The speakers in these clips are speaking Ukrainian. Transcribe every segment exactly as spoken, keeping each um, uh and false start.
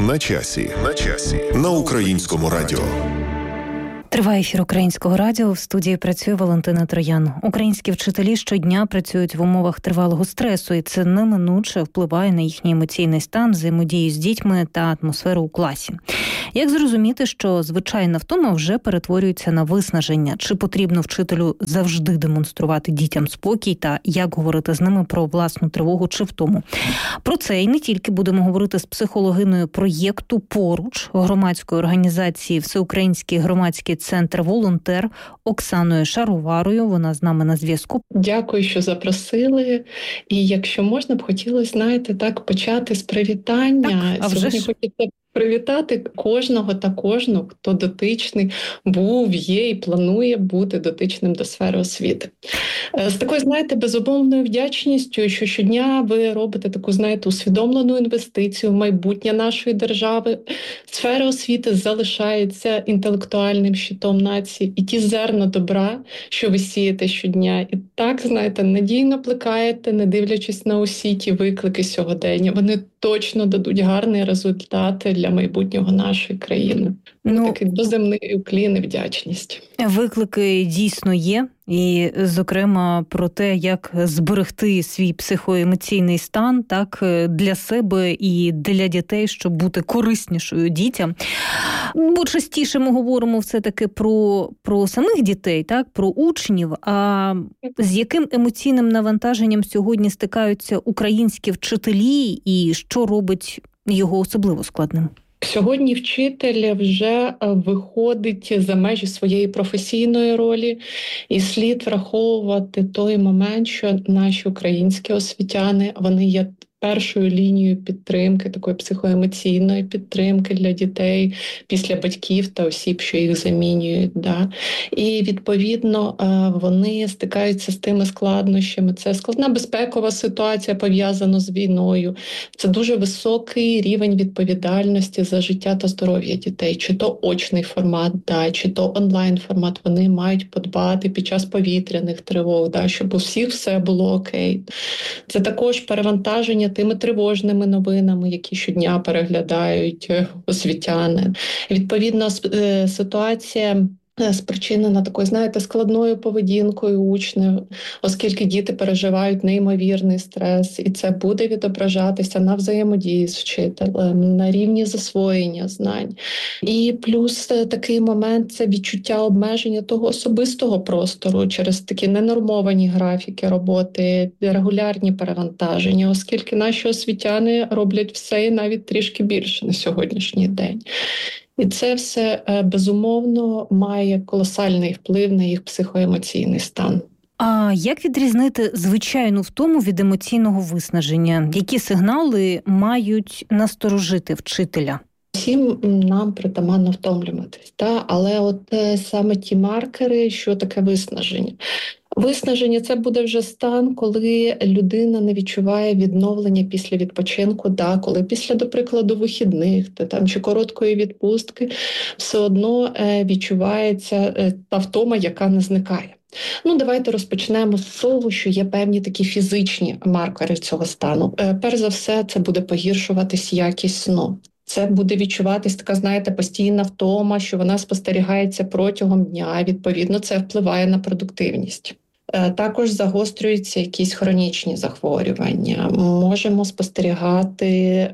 На часі. На часі. На Українському радіо. Триває ефір Українського радіо. В студії працює Валентина Троян. Українські вчителі щодня працюють в умовах тривалого стресу, і це неминуче впливає на їхній емоційний стан, взаємодію з дітьми та атмосферу у класі. Як зрозуміти, що звичайна втома вже перетворюється на виснаження? Чи потрібно вчителю завжди демонструвати дітям спокій та як говорити з ними про власну тривогу чи втому? Про це і не тільки будемо говорити з психологиною проєкту «Поруч» громадської організації «Всеукраїнський громадський центр «Волонтер» Оксаною Шароварою. Вона з нами на зв'язку. Дякую, що запросили. І якщо можна б хотілося, знаєте, так почати з привітання. Так, а вже Сьогодні ж... хочеться привітати кожного та кожну, хто дотичний був, є і планує бути дотичним до сфери освіти. З такою, знаєте, безумовною вдячністю, що щодня ви робите таку, знаєте, усвідомлену інвестицію в майбутнє нашої держави. Сфера освіти залишається інтелектуальним щитом нації. І ті зерна добра, що ви сієте щодня, і так, знаєте, надійно плекаєте, не дивлячись на усі ті виклики сьогодення, вони точно дадуть гарний результат для майбутнього нашої країни. Ну, такий доземний уклін і вдячність. Виклики дійсно є. І, зокрема, про те, як зберегти свій психоемоційний стан так для себе і для дітей, щоб бути кориснішою дітям. Бо частіше ми говоримо все-таки про, про самих дітей, так, про учнів, а з яким емоційним навантаженням сьогодні стикаються українські вчителі і що робить його особливо складним? Сьогодні вчитель вже виходить за межі своєї професійної ролі, і слід враховувати той момент, що наші українські освітяни, вони є першою лінією підтримки, такої психоемоційної підтримки для дітей після батьків та осіб, що їх замінюють. Да? І, відповідно, вони стикаються з тими складнощами. Це складна безпекова ситуація, пов'язана з війною. Це дуже високий рівень відповідальності за життя та здоров'я дітей. Чи то очний формат, да, чи то онлайн-формат. Вони мають подбати під час повітряних тривог, да, щоб у всіх все було окей. Це також перевантаження тими тривожними новинами, які щодня переглядають освітяни. Відповідно, ситуація спричинена такою, знаєте, складною поведінкою учнів, оскільки діти переживають неймовірний стрес, і це буде відображатися на взаємодії з вчителем, на рівні засвоєння знань. І плюс такий момент – це відчуття обмеження того особистого простору через такі ненормовані графіки роботи, регулярні перевантаження, оскільки наші освітяни роблять все і навіть трішки більше на сьогоднішній день. І це все, безумовно, має колосальний вплив на їх психоемоційний стан. А як відрізнити звичайну втому від емоційного виснаження? Які сигнали мають насторожити вчителя? Всім нам притаманно втомлюватись, та? Але от саме ті маркери, що таке виснаження. Виснаження – це буде вже стан, коли людина не відчуває відновлення після відпочинку, да, коли після, до прикладу, вихідних та, там, чи короткої відпустки все одно е, відчувається е, та втома, яка не зникає. Ну, давайте розпочнемо з того, що є певні такі фізичні маркери цього стану. Е, перш за все, це буде погіршуватись якість сну. Це буде відчуватись така, знаєте, постійна втома, що вона спостерігається протягом дня. Відповідно, це впливає на продуктивність. Також загострюються якісь хронічні захворювання. Можемо спостерігати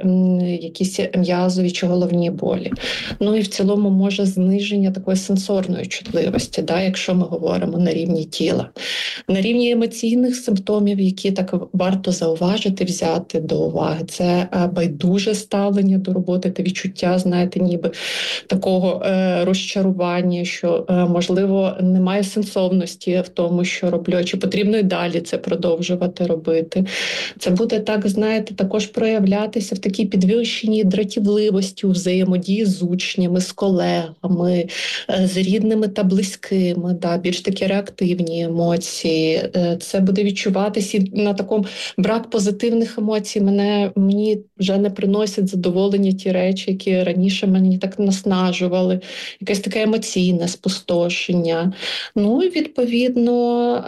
якісь м'язові чи головні болі. Ну і в цілому може зниження такої сенсорної чутливості, да, якщо ми говоримо на рівні тіла. На рівні емоційних симптомів, які так варто зауважити, взяти до уваги, це байдуже ставлення до роботи та відчуття, знаєте, ніби такого е, розчарування, що, е, можливо, немає сенсовності в тому, що роблю, чи потрібно і далі це продовжувати робити. Це буде так, знаєте, також проявлятися в такій підвищеній дратівливості у взаємодії з учнями, з колегами, з рідними та близькими, да, більш такі реактивні емоції. Це буде відчуватися на такому брак позитивних емоцій. Мене, мені вже не приносять задоволення ті речі, які раніше мені так наснажували. Якесь таке емоційне спустошення. Ну і відповідно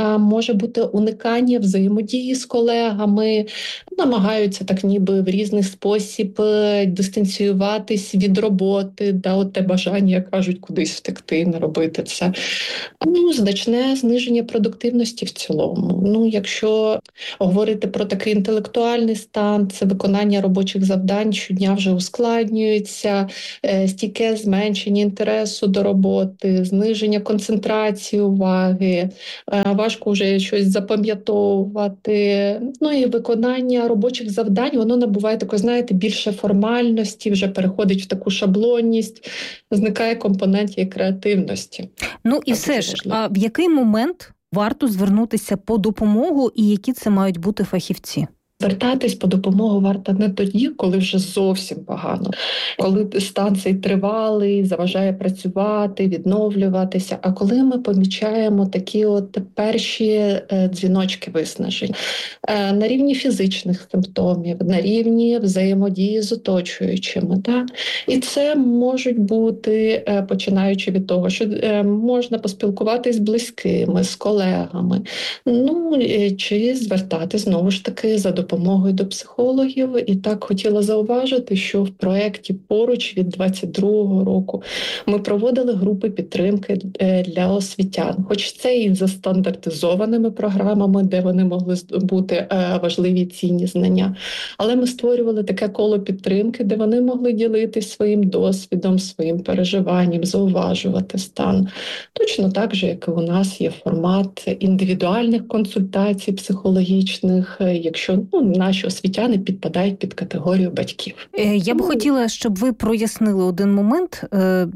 може бути уникання взаємодії з колегами, намагаються так ніби в різний спосіб дистанціюватись від роботи, да, от те бажання, як кажуть, кудись втекти, не робити це. Ну, значне зниження продуктивності в цілому. Ну, якщо говорити про такий інтелектуальний стан, це виконання робочих завдань щодня вже ускладнюється, стійке зменшення інтересу до роботи, зниження концентрації уваги, важко вже щось запам'ятовувати. Ну і виконання робочих завдань, воно набуває такої, знаєте, більше формальності, вже переходить в таку шаблонність, зникає компонент її креативності. Ну і все ж, а в який момент варто звернутися по допомогу і які це мають бути фахівці? Звертатись по допомогу варто не тоді, коли вже зовсім погано, коли стан цей тривалий, заважає працювати, відновлюватися, а коли ми помічаємо такі от перші дзвіночки виснажень на рівні фізичних симптомів, на рівні взаємодії з оточуючими. Так? І це можуть бути, починаючи від того, що можна поспілкуватись з близькими, з колегами, ну, чи звертати знову ж таки за допомогою допомогою до психологів. І так хотіла зауважити, що в проєкті «Поруч» від двадцять другого року ми проводили групи підтримки для освітян. Хоч це і за стандартизованими програмами, де вони могли бути важливі цінні знання. Але ми створювали таке коло підтримки, де вони могли ділитись своїм досвідом, своїм переживанням, зауважувати стан. Точно так же, як і у нас є формат індивідуальних консультацій психологічних, якщо ну, наші освітяни підпадають під категорію батьків. Я б хотіла, щоб ви прояснили один момент.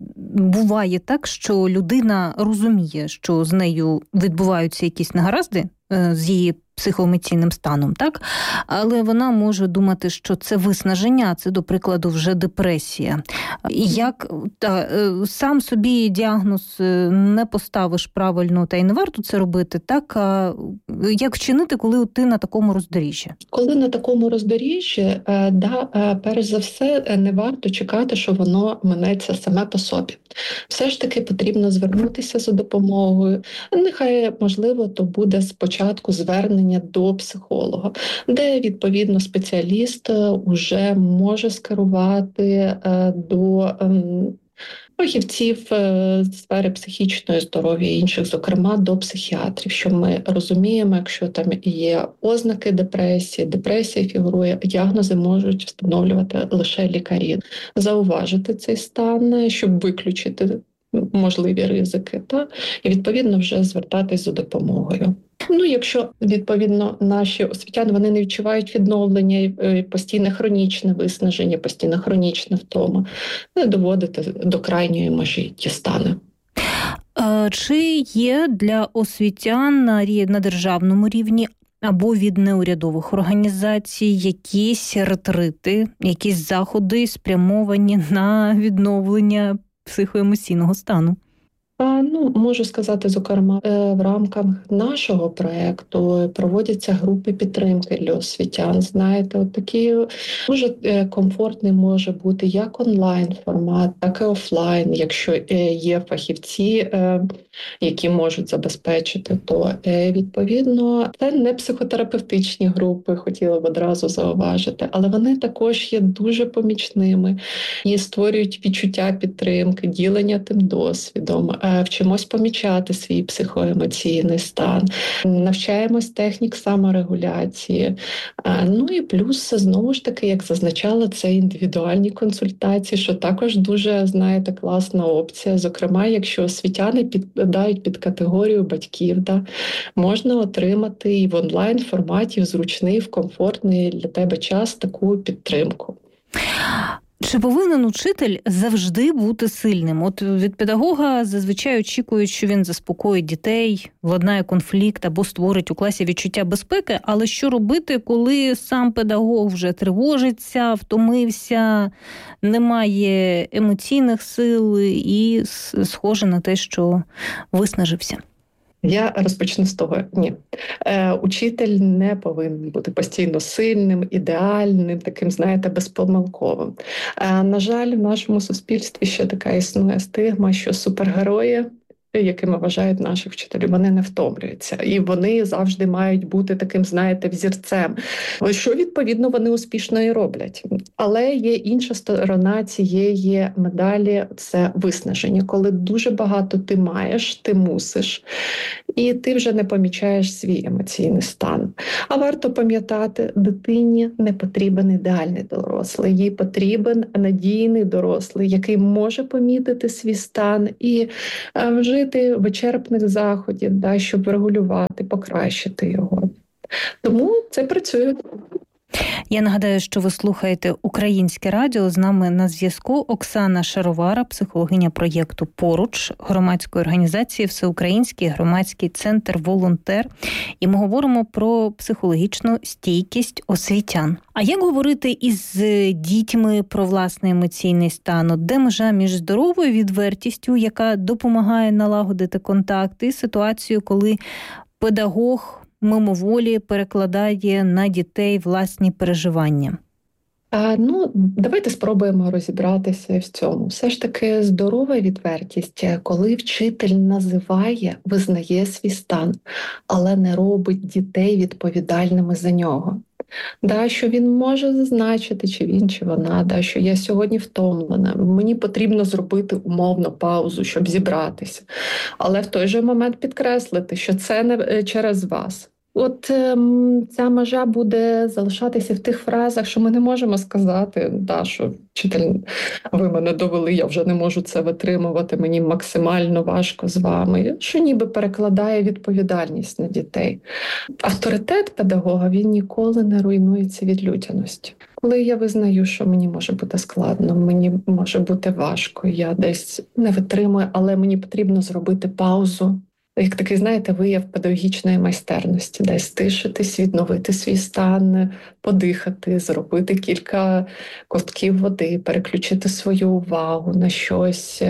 Буває так, що людина розуміє, що з нею відбуваються якісь негаразди з її психоемоційним станом, так? Але вона може думати, що це виснаження, це, до прикладу, вже депресія. Як та, сам собі діагноз не поставиш правильно, та й не варто це робити, так? А як вчинити, коли ти на такому роздоріжжі? Коли на такому роздоріжжі, да, перш за все, не варто чекати, що воно минеться саме по собі. Все ж таки потрібно звернутися за допомогою. Нехай, можливо, то буде спочатку звернення до психолога, де, відповідно, спеціаліст уже може скерувати до фахівців сфери психічної здоров'я і інших, зокрема, до психіатрів, що ми розуміємо, якщо там є ознаки депресії, депресія фігурує, діагнози можуть встановлювати лише лікарі. Зауважити цей стан, щоб виключити можливі ризики, та? І, відповідно, вже звертатись за допомогою. Ну, якщо, відповідно, наші освітяни, вони не відчувають відновлення, постійне хронічне виснаження, постійна хронічна втома, не доводити до крайньої межі ті стани. Чи є для освітян на державному рівні або від неурядових організацій якісь ретрити, якісь заходи спрямовані на відновлення психоемоційного стану? Ну, можу сказати, зокрема, в рамках нашого проєкту проводяться групи підтримки для освітян. Знаєте, от такі дуже комфортний може бути як онлайн-формат, так і офлайн, якщо є фахівці, які можуть забезпечити, то, відповідно, це не психотерапевтичні групи, хотіла б одразу зауважити, але вони також є дуже помічними і створюють відчуття підтримки, ділення тим досвідом. Вчимось помічати свій психоемоційний стан, навчаємось технік саморегуляції. Ну і плюс, знову ж таки, як зазначала, це індивідуальні консультації, що також дуже, знаєте, класна опція. Зокрема, якщо освітяни підпадають під категорію батьків, да, можна отримати і в онлайн-форматі, в зручний, в комфортний для тебе час таку підтримку. Чи повинен учитель завжди бути сильним? От від педагога зазвичай очікують, що він заспокоїть дітей, владнає конфлікт або створить у класі відчуття безпеки, але що робити, коли сам педагог вже тривожиться, втомився, немає емоційних сил і схоже на те, що виснажився? Я розпочну з того, ні. Е, учитель не повинен бути постійно сильним, ідеальним, таким, знаєте, безпомилковим. Е, на жаль, в нашому суспільстві ще така існує стигма, що супергерої якими вважають наші вчителі. Вони не втомлюються. І вони завжди мають бути таким, знаєте, взірцем. Що, відповідно, вони успішно і роблять. Але є інша сторона цієї медалі – це виснаження. Коли дуже багато ти маєш, ти мусиш, і ти вже не помічаєш свій емоційний стан. А варто пам'ятати, дитині не потрібен ідеальний дорослий, їй потрібен надійний дорослий, який може помітити свій стан і вжити вичерпних заходів, да, щоб регулювати, покращити його. Тому це працює. Я нагадаю, що ви слухаєте Українське радіо. З нами на зв'язку Оксана Шаровара, психологиня проєкту «Поруч» громадської організації Всеукраїнський громадський центр «Волонтер». І ми говоримо про психологічну стійкість освітян. А як говорити із дітьми про власний емоційний стан? Де межа між здоровою відвертістю, яка допомагає налагодити контакт, і ситуацією, коли педагог мимоволі перекладає на дітей власні переживання? А, ну, давайте спробуємо розібратися в цьому. Все ж таки здорова відвертість, коли вчитель називає, визнає свій стан, але не робить дітей відповідальними за нього. Да, що він може зазначити, чи він, чи вона, да, що я сьогодні втомлена, мені потрібно зробити умовно паузу, щоб зібратися. Але в той же момент підкреслити, що це не через вас. От ем, ця межа буде залишатися в тих фразах, що ми не можемо сказати, да, що вчитель, ви мене довели, я вже не можу це витримувати, мені максимально важко з вами, що ніби перекладає відповідальність на дітей. Авторитет педагога, він ніколи не руйнується від людяності. Коли я визнаю, що мені може бути складно, мені може бути важко, я десь не витримую, але мені потрібно зробити паузу, як такий, знаєте, вияв педагогічної майстерності, десь стишитись, відновити свій стан, подихати, зробити кілька ковтків води, переключити свою увагу на щось.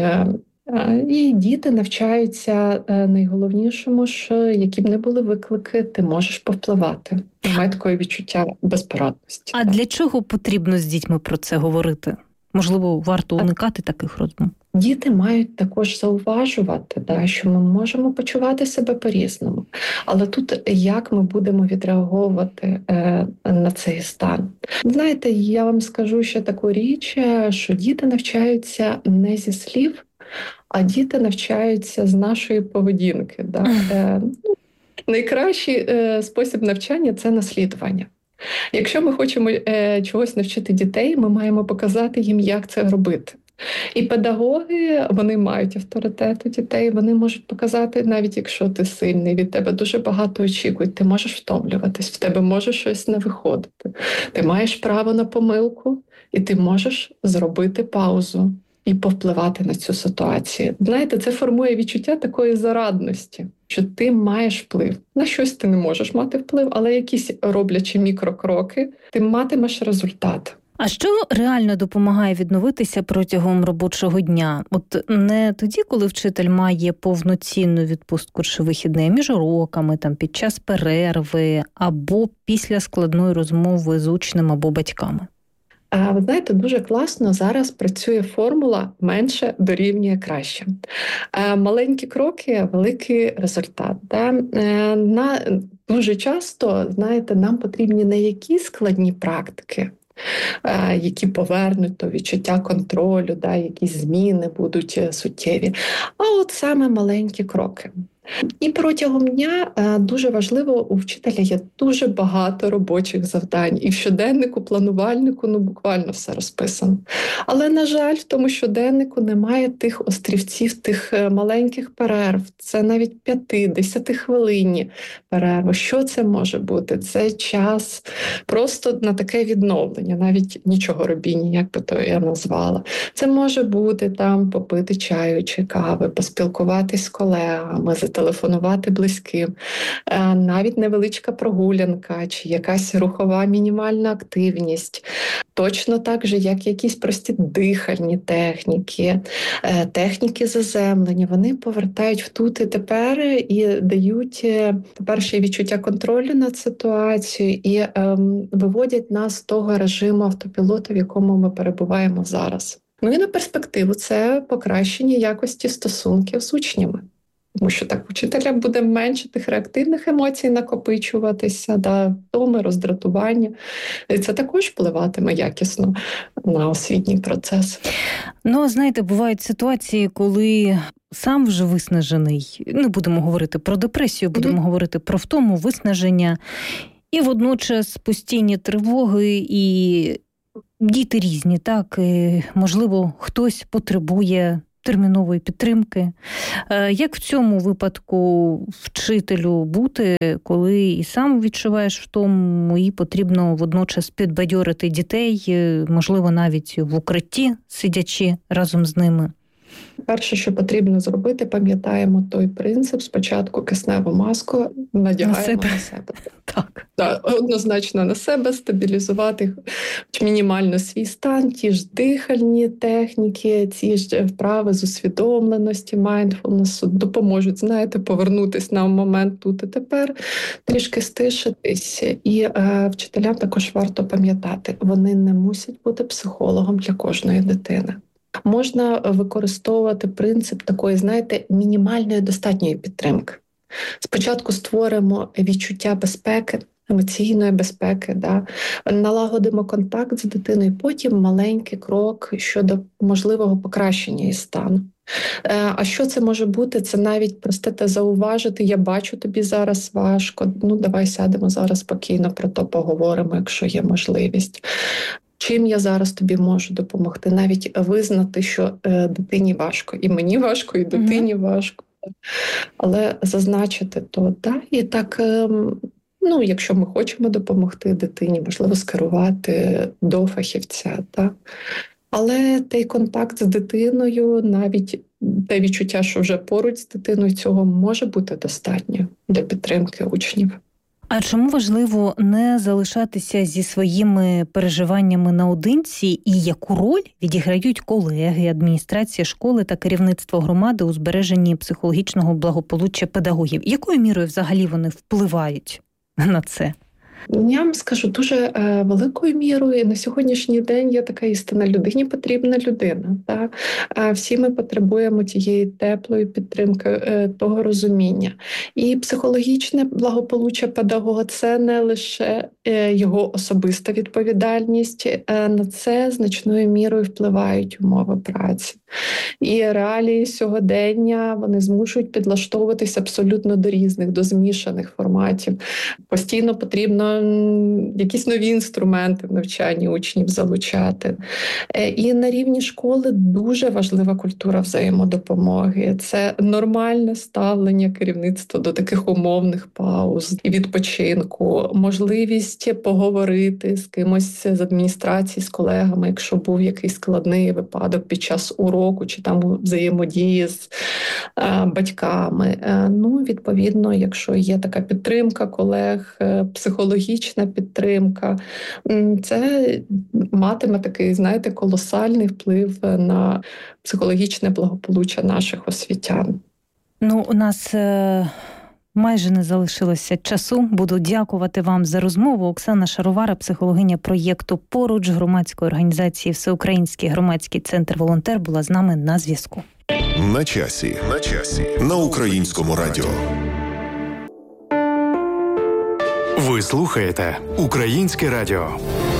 І діти навчаються найголовнішому, що які б не були виклики, ти можеш повпливати. Немає такої відчуття безпорадності. А для чого потрібно з дітьми про це говорити? Можливо, варто уникати таких розмов? Діти мають також зауважувати, да, що ми можемо почувати себе по-різному. Але тут як ми будемо відреагувати е, на цей стан? Знаєте, я вам скажу ще таку річ, що діти навчаються не зі слів, а діти навчаються з нашої поведінки. Да? Е, ну, найкращий е, спосіб навчання – це наслідування. Якщо ми хочемо е, чогось навчити дітей, ми маємо показати їм, як це робити. І педагоги, вони мають авторитет у дітей, вони можуть показати, навіть якщо ти сильний, від тебе дуже багато очікують, ти можеш втомлюватись, в тебе може щось не виходити. Ти маєш право на помилку, і ти можеш зробити паузу і повпливати на цю ситуацію. Знаєте, це формує відчуття такої зарадності, що ти маєш вплив. На щось ти не можеш мати вплив, але якісь роблячи мікрокроки, ти матимеш результат. А що реально допомагає відновитися протягом робочого дня? От не тоді, коли вчитель має повноцінну відпустку чи вихідний, а між уроками, там, під час перерви або після складної розмови з учнем або батьками? А ви знаєте, дуже класно зараз працює формула «менше дорівнює краще». Маленькі кроки – великий результат. Да? На, дуже часто, знаєте, нам потрібні не якісь складні практики, які повернуть до відчуття контролю, да, якісь зміни будуть суттєві, а от саме маленькі кроки. І протягом дня дуже важливо, у вчителя є дуже багато робочих завдань. І в щоденнику, планувальнику, ну буквально все розписано. Але, на жаль, в тому щоденнику немає тих острівців, тих маленьких перерв. Це навіть п'яти-десяти хвилинні перерви. Що це може бути? Це час просто на таке відновлення, навіть нічого робіння, як би то я назвала. Це може бути там попити чаю чи кави, поспілкуватись з колегами, зателефонувати близьким, навіть невеличка прогулянка чи якась рухова мінімальна активність. Точно так же, як якісь прості дихальні техніки, техніки заземлення. Вони повертають в тут і тепер і дають тепер ще відчуття контролю над ситуацією і ем, виводять нас з того режиму автопілота, в якому ми перебуваємо зараз. Ну і на перспективу це покращення якості стосунків з учнями. Тому що так вчителя буде менше тих реактивних емоцій накопичуватися, да, втоми, роздратування. І це також впливатиме якісно на освітній процес. Ну, знаєте, бувають ситуації, коли сам вже виснажений. Не будемо говорити про депресію, будемо mm-hmm. говорити про втому, виснаження. І водночас постійні тривоги, і діти різні, так? І, можливо, хтось потребує термінової підтримки. Як в цьому випадку вчителю бути, коли і сам відчуваєш втому, і потрібно водночас підбадьорити дітей, можливо, навіть в укритті, сидячи разом з ними? Перше, що потрібно зробити, пам'ятаємо той принцип. Спочатку кисневу маску надягаємо на себе. На себе. Так. Так, однозначно на себе, стабілізувати мінімально свій стан, ті ж дихальні техніки, ці ж вправи з усвідомленості, майндфулнесу допоможуть, знаєте, повернутися на момент тут і тепер, трішки стишитись. І е, вчителям також варто пам'ятати, вони не мусять бути психологом для кожної дитини. Можна використовувати принцип такої, знаєте, мінімальної достатньої підтримки. Спочатку створимо відчуття безпеки, емоційної безпеки, да? Налагодимо контакт з дитиною, потім маленький крок щодо можливого покращення її стану. А що це може бути? Це навіть простите зауважити, я бачу, тобі зараз важко, ну давай сядемо зараз спокійно про то поговоримо, якщо є можливість. Чим я зараз тобі можу допомогти? Навіть визнати, що е, дитині важко. І мені важко, і дитині mm-hmm. важко. Але зазначити то, так, і так, е, ну, якщо ми хочемо допомогти дитині, можливо, скерувати до фахівця. Так. Але той контакт з дитиною, навіть те відчуття, що вже поруч з дитиною, цього може бути достатньо для підтримки учнів. А чому важливо не залишатися зі своїми переживаннями наодинці, і яку роль відіграють колеги, адміністрація школи та керівництво громади у збереженні психологічного благополуччя педагогів? Якою мірою взагалі вони впливають на це? Я вам скажу, дуже е, великою мірою на сьогоднішній день є така істина: людині потрібна людина. Так? А всі ми потребуємо тієї теплої підтримки, е, того розуміння. І психологічне благополуччя педагога – це не лише е, його особиста відповідальність, е, на це значною мірою впливають умови праці. І реалії сьогодення, вони змушують підлаштовуватися абсолютно до різних, до змішаних форматів. Постійно потрібно якісь нові інструменти в навчанні учнів залучати. І на рівні школи дуже важлива культура взаємодопомоги. Це нормальне ставлення керівництва до таких умовних пауз і відпочинку, можливість поговорити з кимось з адміністрації, з колегами, якщо був якийсь складний випадок під час уроку, чи там взаємодії з а, батьками. А, ну, відповідно, якщо є така підтримка колег, психологічна підтримка, це матиме такий, знаєте, колосальний вплив на психологічне благополуччя наших освітян. Ну, у нас е- майже не залишилося часу. Буду дякувати вам за розмову. Оксана Шаровара, психологиня проєкту «Поруч» громадської організації «Всеукраїнський громадський центр Волонтер», була з нами на зв'язку. На часі. На часі. На Українському радіо. Ви слухаєте Українське радіо.